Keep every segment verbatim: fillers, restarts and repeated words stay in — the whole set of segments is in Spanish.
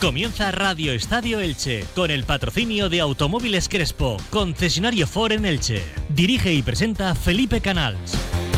Comienza Radio Estadio Elche, con el patrocinio de Automóviles Crespo, concesionario Ford en Elche. Dirige y presenta Felipe Canals.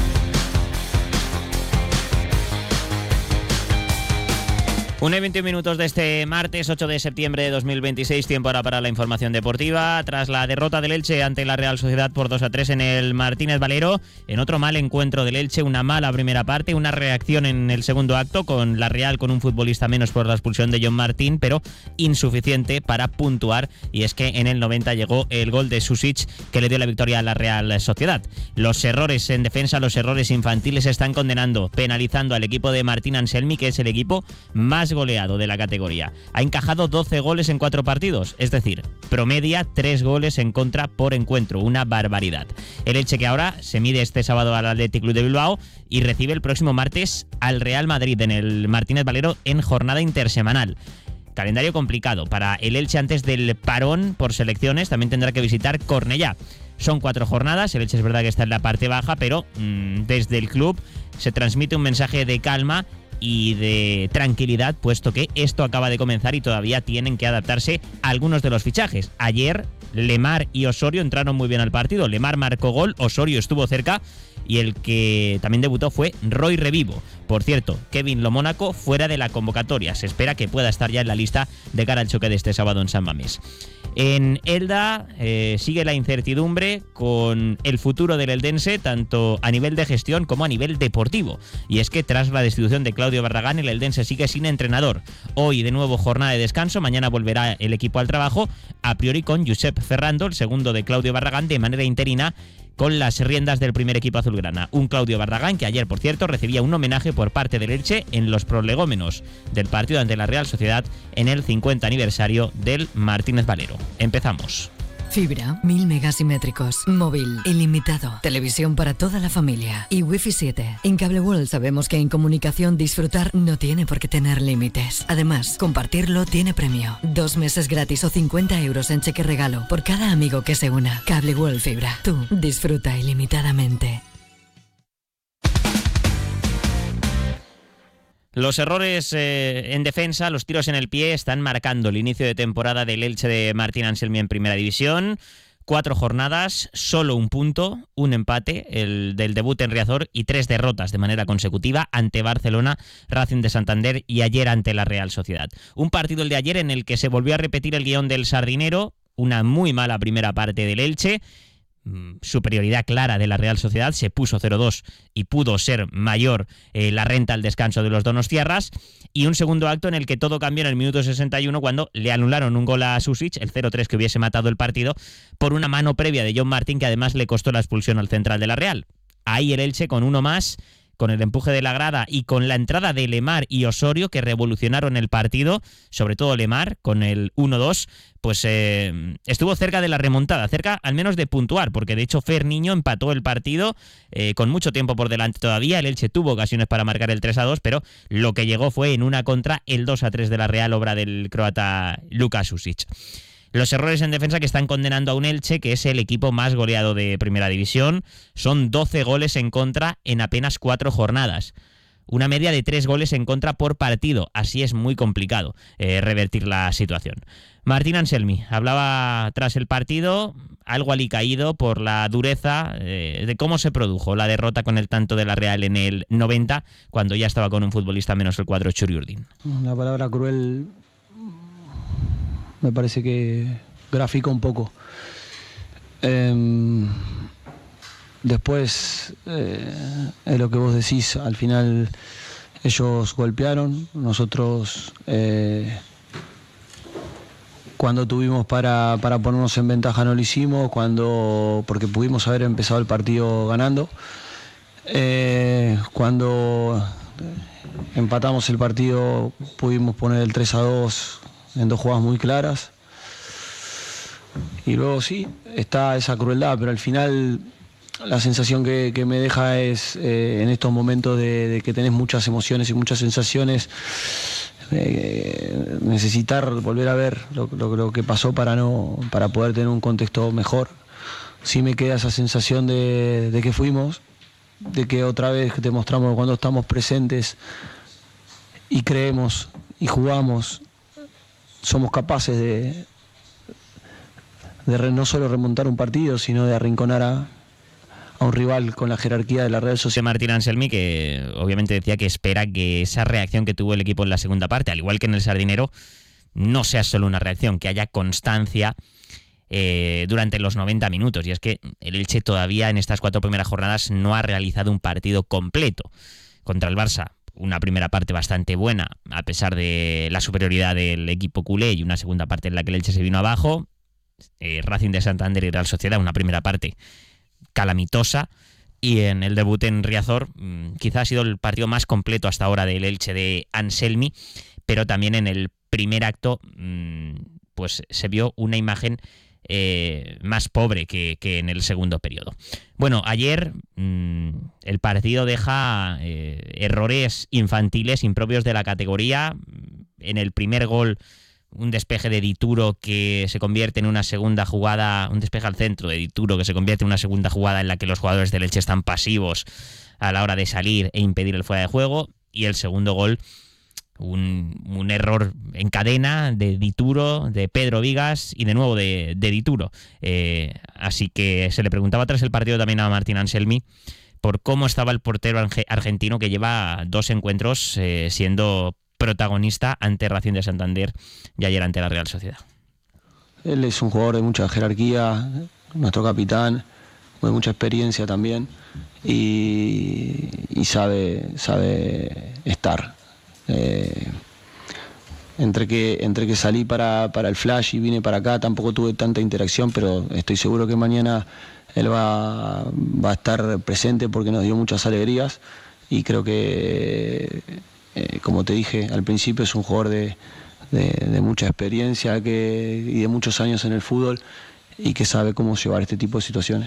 Una y veintiún minutos de este martes ocho de septiembre de dos mil veintiséis, tiempo ahora para la información deportiva. Tras la derrota del Elche ante la Real Sociedad por dos a tres en el Martínez Valero, en otro mal encuentro del Elche, una mala primera parte, una reacción en el segundo acto con la Real con un futbolista menos por la expulsión de John Martín, pero insuficiente para puntuar, y es que en el noventa llegó el gol de Susic que le dio la victoria a la Real Sociedad. Los errores en defensa, los errores infantiles están condenando, penalizando al equipo de Martín Anselmi, que es el equipo más goleado de la categoría. Ha encajado doce goles en cuatro partidos, es decir, promedia tres goles en contra por encuentro, una barbaridad. El Elche, que ahora se mide este sábado al Athletic Club de Bilbao y recibe el próximo martes al Real Madrid en el Martínez Valero en jornada intersemanal. Calendario complicado para el Elche antes del parón por selecciones. También tendrá que visitar Cornellá. Son cuatro jornadas, el Elche es verdad que está en la parte baja, pero mmm, desde el club se transmite un mensaje de calma y de tranquilidad, puesto que esto acaba de comenzar y todavía tienen que adaptarse a algunos de los fichajes. Ayer Lemar y Osorio entraron muy bien al partido. Lemar marcó gol, Osorio estuvo cerca y el que también debutó fue Roy Revivo. Por cierto, Kevin Lomónaco fuera de la convocatoria. Se espera que pueda estar ya en la lista de cara al choque de este sábado en San Mamés. En Elda eh, sigue la incertidumbre con el futuro del eldense, tanto a nivel de gestión como a nivel deportivo. Y es que tras la destitución de Claudio Barragán, el eldense sigue sin entrenador. Hoy de nuevo jornada de descanso, mañana volverá el equipo al trabajo, a priori con Josep Ferrando, el segundo de Claudio Barragán, de manera interina, con las riendas del primer equipo azulgrana. Un Claudio Barragán que ayer, por cierto, recibía un homenaje por parte del Elche en los prolegómenos del partido ante la Real Sociedad en el cincuenta aniversario del Martínez Valero. Empezamos. Fibra, mil megasimétricos, móvil, ilimitado, televisión para toda la familia y Wi-Fi siete. En Cable World sabemos que en comunicación disfrutar no tiene por qué tener límites. Además, compartirlo tiene premio. Dos meses gratis o cincuenta euros en cheque regalo por cada amigo que se una. Cable World Fibra. Tú disfruta ilimitadamente. Los errores eh, en defensa, los tiros en el pie, están marcando el inicio de temporada del Elche de Martín Anselmi en Primera División. Cuatro jornadas, solo un punto, un empate, el del debut en Riazor, y tres derrotas de manera consecutiva ante Barcelona, Racing de Santander y ayer ante la Real Sociedad. Un partido el de ayer en el que se volvió a repetir el guión del Sardinero, una muy mala primera parte del Elche, superioridad clara de la Real Sociedad, se puso cero dos y pudo ser mayor eh, la renta al descanso de los donostiarras, y un segundo acto en el que todo cambió en el minuto sesenta y uno cuando le anularon un gol a Susic, el cero tres que hubiese matado el partido, por una mano previa de John Martín que además le costó la expulsión al central de la Real. Ahí el Elche con uno más, con el empuje de la grada y con la entrada de Lemar y Osorio que revolucionaron el partido, sobre todo Lemar con el uno dos, pues eh, estuvo cerca de la remontada, cerca al menos de puntuar, porque de hecho Fer Niño empató el partido eh, con mucho tiempo por delante todavía. El Elche tuvo ocasiones para marcar el tres a dos, pero lo que llegó fue en una contra el dos a tres de la Real, obra del croata Luka Susic. Los errores en defensa que están condenando a un Elche, que es el equipo más goleado de Primera División. Son doce goles en contra en apenas cuatro jornadas. Una media de tres goles en contra por partido. Así es muy complicado eh, revertir la situación. Martín Anselmi hablaba tras el partido, algo alicaído por la dureza eh, de cómo se produjo la derrota con el tanto de la Real en el noventa, cuando ya estaba con un futbolista menos el cuadro Churi Urdin. La palabra cruel me parece que grafica un poco. Eh, después, eh, es lo que vos decís, al final ellos golpearon, nosotros eh, cuando tuvimos para, para ponernos en ventaja no lo hicimos, cuando porque pudimos haber empezado el partido ganando. Eh, cuando empatamos el partido pudimos poner el tres a dos en dos jugadas muy claras, y luego sí, está esa crueldad, pero al final la sensación que, que me deja es eh, en estos momentos de, de que tenés muchas emociones y muchas sensaciones, eh, necesitar volver a ver lo, lo, lo que pasó para, no, para poder tener un contexto mejor. Sí me queda esa sensación de, de que fuimos, de que otra vez demostramos que cuando estamos presentes y creemos y jugamos, somos capaces de, de re, no solo remontar un partido, sino de arrinconar a, a un rival con la jerarquía de la Real Sociedad. Martín Anselmi, que obviamente decía que espera que esa reacción que tuvo el equipo en la segunda parte, al igual que en el Sardinero, no sea solo una reacción, que haya constancia eh, durante los noventa minutos. Y es que el Elche todavía en estas cuatro primeras jornadas no ha realizado un partido completo. Contra el Barça, una primera parte bastante buena, a pesar de la superioridad del equipo culé, y una segunda parte en la que el Elche se vino abajo. Eh, Racing de Santander y Real Sociedad, una primera parte calamitosa. Y en el debut en Riazor, quizá ha sido el partido más completo hasta ahora del Elche de Anselmi, pero también en el primer acto pues se vio una imagen eh, más pobre que, que en el segundo periodo. Bueno, ayer mmm, el partido deja eh, errores infantiles impropios de la categoría. En el primer gol, un despeje de Dituro que se convierte en una segunda jugada, un despeje al centro de Dituro que se convierte en una segunda jugada en la que los jugadores del Elche están pasivos a la hora de salir e impedir el fuera de juego. Y el segundo gol, un, un error en cadena de Dituro, de Pedro Vigas y de nuevo de, de Dituro. Eh, así que se le preguntaba tras el partido también a Martín Anselmi por cómo estaba el portero argentino, que lleva dos encuentros eh, siendo protagonista ante Racing de Santander y ayer ante la Real Sociedad. Él es un jugador de mucha jerarquía, nuestro capitán, de mucha experiencia también, y, y sabe, sabe estar. Eh, entre que entre que salí para, para el flash y vine para acá, tampoco tuve tanta interacción, pero estoy seguro que mañana él va, va a estar presente porque nos dio muchas alegrías, y creo que Eh, como te dije al principio, es un jugador de, de, de mucha experiencia que, y de muchos años en el fútbol, y que sabe cómo llevar este tipo de situaciones.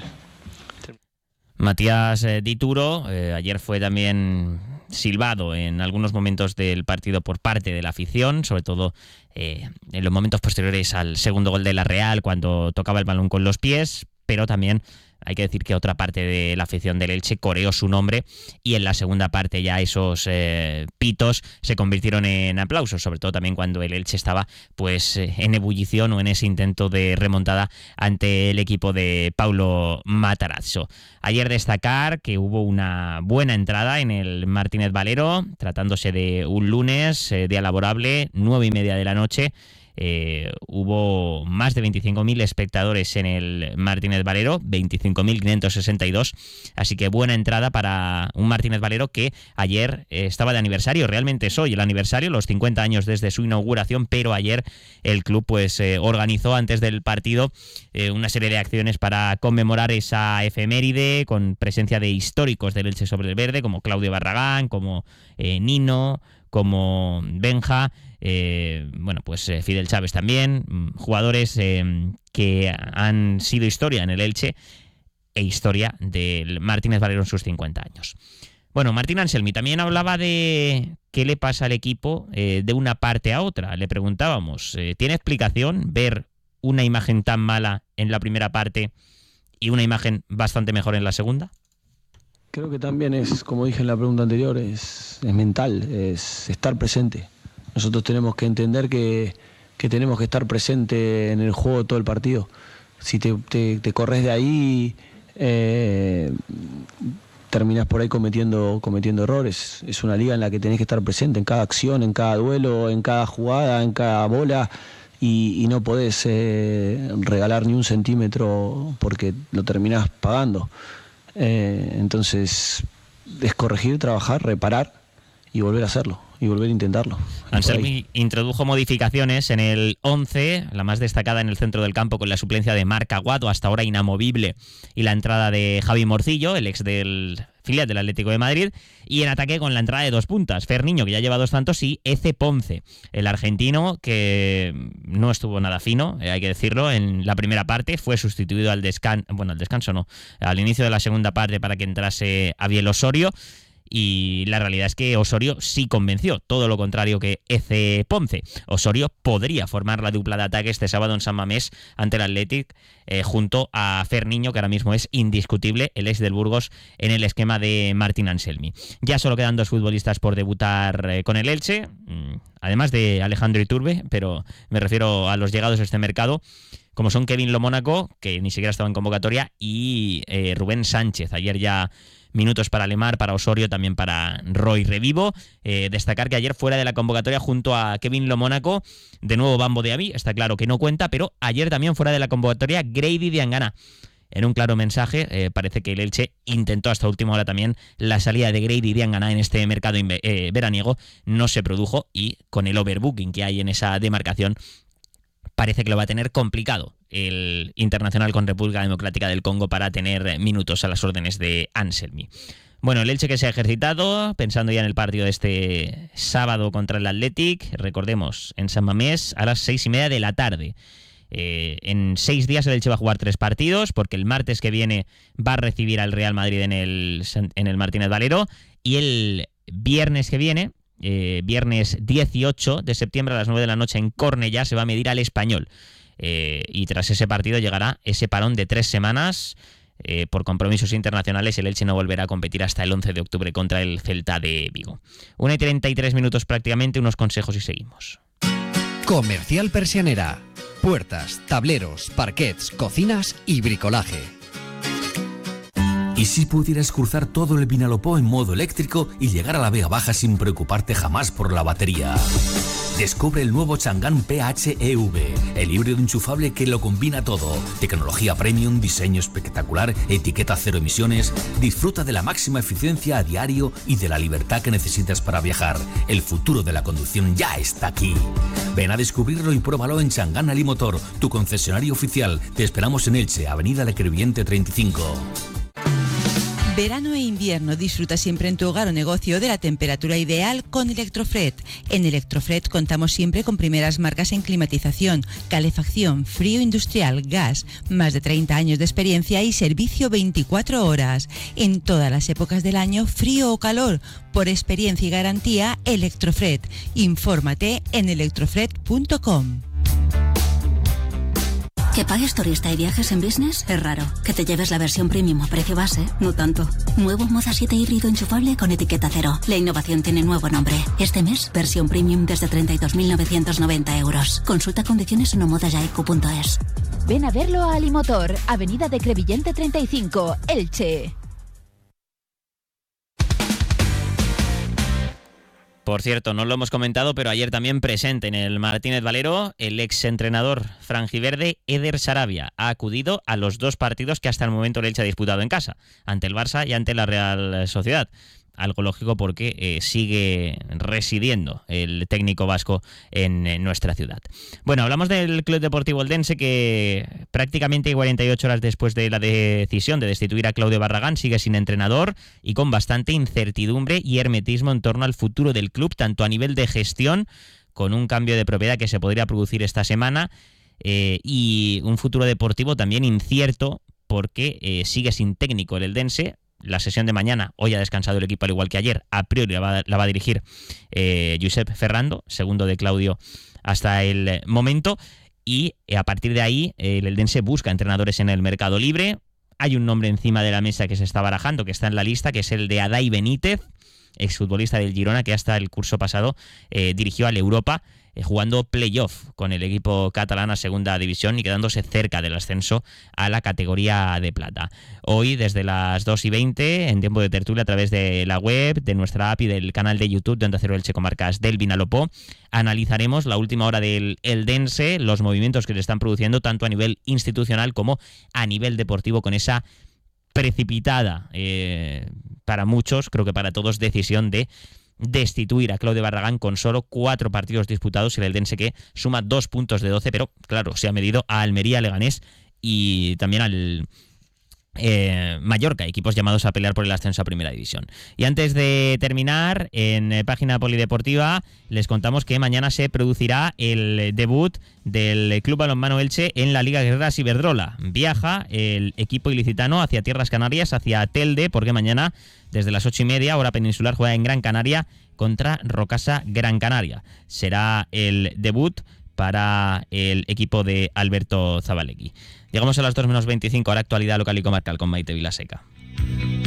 Matías eh, Dituro eh, ayer fue también silbado en algunos momentos del partido por parte de la afición, sobre todo eh, en los momentos posteriores al segundo gol de la Real, cuando tocaba el balón con los pies, pero también hay que decir que otra parte de la afición del Elche coreó su nombre, y en la segunda parte ya esos eh, pitos se convirtieron en aplausos, sobre todo también cuando el Elche estaba pues eh, en ebullición o en ese intento de remontada ante el equipo de Paulo Matarazzo. Ayer destacar que hubo una buena entrada en el Martínez Valero, tratándose de un lunes, eh, día laborable, nueve y media de la noche. Eh, hubo más de veinticinco mil espectadores en el Martínez Valero, veinticinco mil quinientos sesenta y dos, así que buena entrada para un Martínez Valero que ayer eh, estaba de aniversario. Realmente es hoy el aniversario, los cincuenta años desde su inauguración, pero ayer el club pues eh, organizó antes del partido eh, una serie de acciones para conmemorar esa efeméride, con presencia de históricos del Elche sobre el verde, como Claudio Barragán, como eh, Nino, como Benja, eh, bueno, pues eh, Fidel Chávez también, jugadores eh, que han sido historia en el Elche e historia del Martínez Valero en sus cincuenta años. Bueno, Martín Anselmi también hablaba de qué le pasa al equipo eh, de una parte a otra. Le preguntábamos, eh, ¿tiene explicación ver una imagen tan mala en la primera parte y una imagen bastante mejor en la segunda? Creo que también es, como dije en la pregunta anterior, es, es mental, es estar presente. Nosotros tenemos que entender que, que tenemos que estar presente en el juego todo el partido. Si te, te, te corres de ahí, eh, terminás por ahí cometiendo, cometiendo errores. Es una liga en la que tenés que estar presente en cada acción, en cada duelo, en cada jugada, en cada bola, y, y no podés eh, regalar ni un centímetro porque lo terminás pagando. Eh, entonces es corregir, trabajar, reparar y volver a hacerlo, y volver a intentarlo. Anselmi introdujo modificaciones en el once, la más destacada en el centro del campo con la suplencia de Marc Aguado, hasta ahora inamovible, y la entrada de Javi Morcillo, el ex del filial del Atlético de Madrid, y en ataque con la entrada de dos puntas, Fer Niño, que ya lleva dos tantos, y Eze Ponce, el argentino que no estuvo nada fino, eh, hay que decirlo, en la primera parte, fue sustituido al descanso, bueno, al descanso no, al inicio de la segunda parte para que entrase Abiel Osorio, y la realidad es que Osorio sí convenció, todo lo contrario que Eze Ponce. Osorio podría formar la dupla de ataque este sábado en San Mamés ante el Athletic, eh, junto a Fer Niño, que ahora mismo es indiscutible, el ex del Burgos, en el esquema de Martín Anselmi. Ya solo quedan dos futbolistas por debutar eh, con el Elche, además de Alejandro Iturbe, pero me refiero a los llegados a este mercado, como son Kevin Lomónaco, que ni siquiera estaba en convocatoria, y eh, Rubén Sánchez. Ayer ya minutos para Lemar, para Osorio, también para Roy Revivo. Eh, destacar que ayer fuera de la convocatoria junto a Kevin Lomónaco, de nuevo Bambo de Avi, está claro que no cuenta, pero ayer también fuera de la convocatoria Grady Diangana. En un claro mensaje, eh, parece que el Elche intentó hasta última hora también la salida de Grady Diangana en este mercado eh, veraniego, no se produjo, y con el overbooking que hay en esa demarcación, parece que lo va a tener complicado el internacional con República Democrática del Congo para tener minutos a las órdenes de Anselmi. Bueno, el Elche que se ha ejercitado, pensando ya en el partido de este sábado contra el Athletic, recordemos, en San Mamés a las seis y media de la tarde. Eh, en seis días el Elche va a jugar tres partidos, porque el martes que viene va a recibir al Real Madrid en el, en el Martínez Valero, y el viernes que viene, Eh, viernes dieciocho de septiembre a las nueve de la noche en Cornellá, se va a medir al Español, eh, y tras ese partido llegará ese parón de tres semanas eh, por compromisos internacionales. El Elche no volverá a competir hasta el once de octubre contra el Celta de Vigo. una y treinta y tres minutos prácticamente, unos consejos y seguimos. Comercial Persianera, puertas, tableros, parquets, cocinas y bricolaje. ¿Y si pudieras cruzar todo el Vinalopó en modo eléctrico y llegar a la Vega Baja sin preocuparte jamás por la batería? Descubre el nuevo Chang'an P H E V, el híbrido enchufable que lo combina todo. Tecnología premium, diseño espectacular, etiqueta cero emisiones. Disfruta de la máxima eficiencia a diario y de la libertad que necesitas para viajar. El futuro de la conducción ya está aquí. Ven a descubrirlo y pruébalo en Chang'an Alimotor, tu concesionario oficial. Te esperamos en Elche, Avenida La Crevillente treinta y cinco. Verano e invierno, disfruta siempre en tu hogar o negocio de la temperatura ideal con Electrofred. En Electrofred contamos siempre con primeras marcas en climatización, calefacción, frío industrial, gas, más de treinta años de experiencia y servicio veinticuatro horas. En todas las épocas del año, frío o calor, por experiencia y garantía, Electrofred. Infórmate en electrofred punto com. ¿Que pagues turista y viajes en business? Es raro. Que te lleves la versión premium a precio base, no tanto. Nuevo Moza siete híbrido enchufable con etiqueta cero. La innovación tiene nuevo nombre. Este mes, versión premium desde treinta y dos mil novecientos noventa euros. Consulta condiciones en omodayaico punto es. Ven a verlo a Alimotor, Avenida de Crevillente treinta y cinco, Elche. Por cierto, no lo hemos comentado, pero ayer también presente en el Martínez Valero, el exentrenador franjiverde Eder Sarabia ha acudido a los dos partidos que hasta el momento el Elche ha disputado en casa, ante el Barça y ante la Real Sociedad. Algo lógico porque eh, sigue residiendo el técnico vasco en, en nuestra ciudad. Bueno, hablamos del Club Deportivo Eldense, que prácticamente cuarenta y ocho horas después de la decisión de destituir a Claudio Barragán sigue sin entrenador y con bastante incertidumbre y hermetismo en torno al futuro del club, tanto a nivel de gestión, con un cambio de propiedad que se podría producir esta semana, eh, y un futuro deportivo también incierto porque eh, sigue sin técnico el Eldense. La sesión de mañana, hoy ha descansado el equipo al igual que ayer, a priori la va, la va a dirigir eh, Josep Ferrando, segundo de Claudio hasta el momento, y a partir de ahí el Eldense busca entrenadores en el mercado libre. Hay un nombre encima de la mesa que se está barajando, que está en la lista, que es el de Adai Benítez, exfutbolista del Girona, que hasta el curso pasado eh, dirigió al Europa, eh, jugando playoff con el equipo catalán a segunda división y quedándose cerca del ascenso a la categoría de plata. Hoy, desde las dos y veinte, en tiempo de tertulia, a través de la web, de nuestra app y del canal de YouTube de Onda Cero Elche Comarcas del Vinalopó, analizaremos la última hora del Eldense, los movimientos que se están produciendo tanto a nivel institucional como a nivel deportivo, con esa precipitada, eh, para muchos, creo que para todos, decisión de destituir a Claudio Barragán con solo cuatro partidos disputados, y el Eldense que suma dos puntos de doce, pero claro, se ha medido a Almería, Leganés y también al Eh, Mallorca, equipos llamados a pelear por el ascenso a Primera División. Y antes de terminar, en eh, página polideportiva les contamos que mañana se producirá el debut del Club Balonmano Elche en la Liga Guerreras Iberdrola. Viaja el equipo ilicitano hacia Tierras Canarias, hacia Telde, porque mañana desde las ocho y media, hora peninsular, juega en Gran Canaria contra Rocasa Gran Canaria. Será el debut para el equipo de Alberto Zabalegui. Llegamos a las dos menos veinticinco, a la actualidad local y comarcal con Maite Vilaseca.